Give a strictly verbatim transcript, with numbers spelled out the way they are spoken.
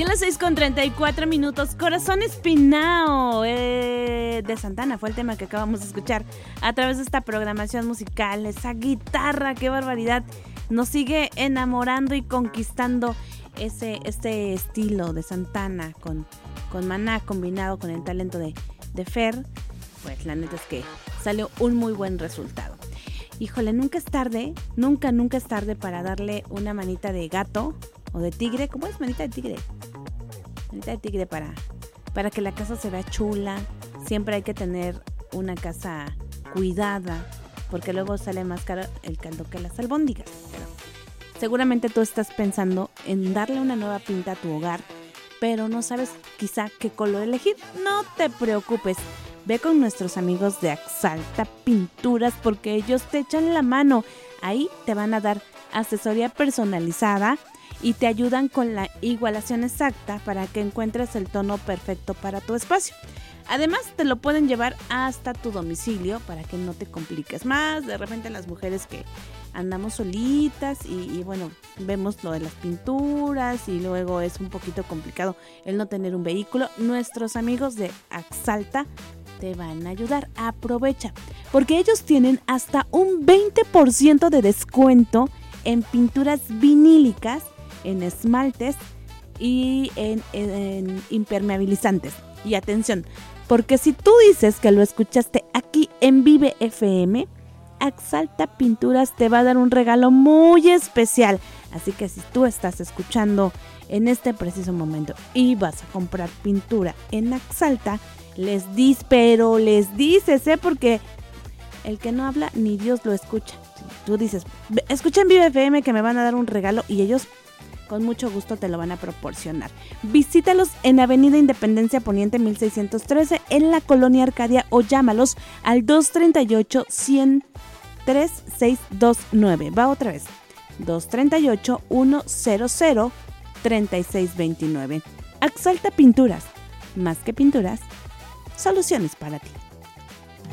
las seis con treinta y cuatro minutos. Corazón Espinao eh, de Santana fue el tema que acabamos de escuchar a través de esta programación musical. Esa guitarra, qué barbaridad, nos sigue enamorando y conquistando ese este estilo de Santana con, con Maná combinado con el talento de, de Fer. Pues la neta es que salió un muy buen resultado. Híjole, nunca es tarde, nunca, nunca es tarde para darle una manita de gato o de tigre. ¿Cómo es? Manita de tigre. Manita de tigre para, para que la casa se vea chula. Siempre hay que tener una casa cuidada, porque luego sale más caro el caldo que las albóndigas. Pero seguramente tú estás pensando en darle una nueva pinta a tu hogar, pero no sabes quizá qué color elegir. No te preocupes. Ve con nuestros amigos de Axalta Pinturas porque ellos te echan la mano. Ahí te van a dar asesoría personalizada y te ayudan con la igualación exacta para que encuentres el tono perfecto para tu espacio. Además, te lo pueden llevar hasta tu domicilio para que no te compliques más. De repente las mujeres que andamos solitas y, y bueno, vemos lo de las pinturas y luego es un poquito complicado el no tener un vehículo. Nuestros amigos de Axalta te van a ayudar. Aprovecha, porque ellos tienen hasta un veinte por ciento de descuento en pinturas vinílicas, en esmaltes y en, en, en impermeabilizantes. Y atención, porque si tú dices que lo escuchaste aquí en Vive F M, Axalta Pinturas te va a dar un regalo muy especial. Así que si tú estás escuchando en este preciso momento y vas a comprar pintura en Axalta, les dis, pero les dices, ¿eh? Porque el que no habla, ni Dios lo escucha. Tú dices, escuchen Vive F M que me van a dar un regalo y ellos con mucho gusto te lo van a proporcionar. Visítalos en Avenida Independencia Poniente mil seiscientos trece en la Colonia Arcadia o llámalos al dos treinta y ocho, cien, tres seis dos nueve. Va otra vez. dos treinta y ocho, ciento, treinta y seis veintinueve. Axalta Pinturas. Más que pinturas, soluciones para ti.